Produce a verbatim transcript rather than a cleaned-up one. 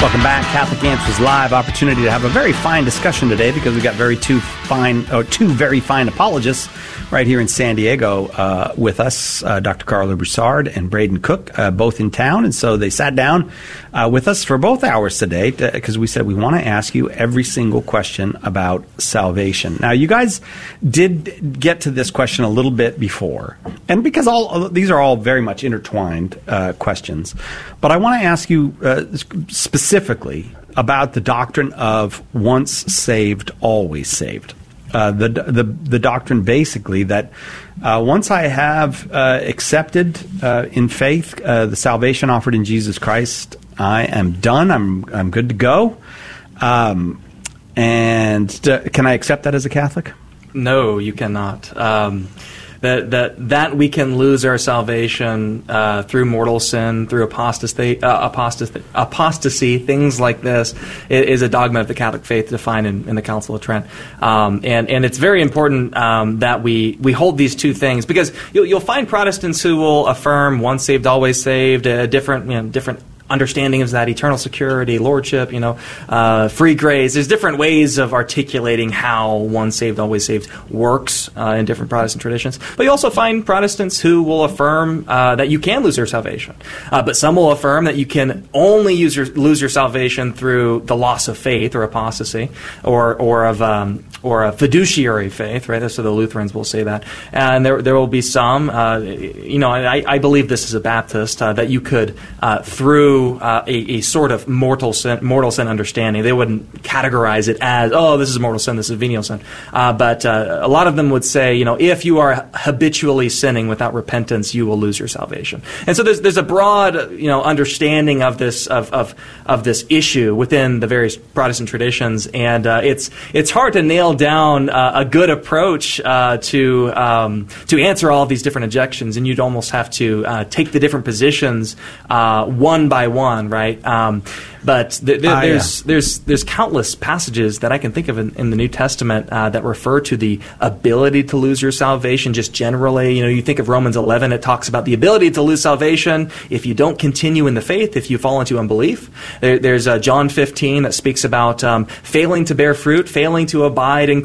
Welcome back. Catholic Answers Live. Opportunity to have a very fine discussion today because we've got very two fine, or two very fine apologists right here in San Diego uh, with us, uh, Doctor Carla Broussard and Braden Cook, uh, both in town. And so they sat down uh, with us for both hours today because we said we want to ask you every single question about salvation. Now, you guys did get to this question a little bit before, and because all these are all very much intertwined uh, questions, but I want to ask you uh, specifically about the doctrine of once saved, always saved. Uh, the, the the doctrine basically that uh, once I have uh, accepted uh, in faith uh, the salvation offered in Jesus Christ, I am done. I'm I'm good to go. Um, and uh, can I accept that as a Catholic? No, you cannot. Um, that that that we can lose our salvation uh, through mortal sin, through apostasy, uh, apostasy, apostasy, things like this, is a dogma of the Catholic faith defined in, in the Council of Trent. Um, and and it's very important um, that we we hold these two things, because you'll, you'll find Protestants who will affirm once saved, always saved, a different you know different. understanding of that, eternal security, lordship, you know, uh, free grace. There's different ways of articulating how once saved, always saved works uh, in different Protestant traditions. But you also find Protestants who will affirm uh, that you can lose your salvation. Uh, but some will affirm that you can only use your, lose your salvation through the loss of faith or apostasy, or or of um, or a fiduciary faith, right? So the Lutherans will say that. And there there will be some, uh, you know, I, I believe this as a Baptist, uh, that you could, uh, through Uh, a, a sort of mortal sin, mortal sin understanding. They wouldn't categorize it as, oh, this is mortal sin, this is venial sin. Uh, but uh, a lot of them would say, you know, if you are habitually sinning without repentance, you will lose your salvation. And so there's there's a broad, you know, understanding of this of of, of this issue within the various Protestant traditions, and uh, it's it's hard to nail down uh, a good approach uh, to um, to answer all of these different objections, and you'd almost have to uh, take the different positions uh, one by one, right? Um, but th- th- ah, there's yeah. there's there's countless passages that I can think of in, in the New Testament uh, that refer to the ability to lose your salvation. Just generally, you know, you think of Romans eleven, it talks about the ability to lose salvation if you don't continue in the faith, if you fall into unbelief. There, there's uh, John fifteen that speaks about um, failing to bear fruit, failing to abide in